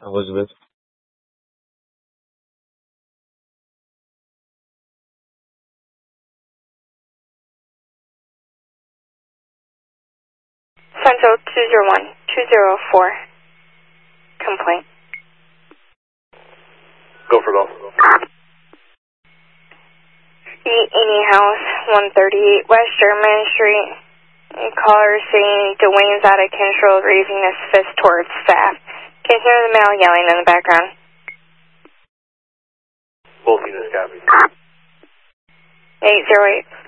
Elizabeth. Central 201-204. Complaint. Go for both. Amy House, 138 West Sherman Street. Caller saying Dwayne's out of control, raising his fist towards staff. Can hear the male yelling in the background. Both units copy. 808.